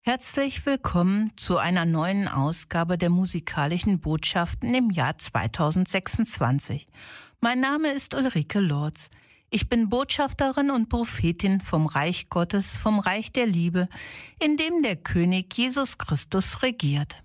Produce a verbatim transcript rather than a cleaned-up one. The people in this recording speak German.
Herzlich willkommen zu einer neuen Ausgabe der musikalischen Botschaften im Jahr zweitausendsechsundzwanzig. Mein Name ist Ulrike Lorz. Ich bin Botschafterin und Prophetin vom Reich Gottes, vom Reich der Liebe, in dem der König Jesus Christus regiert.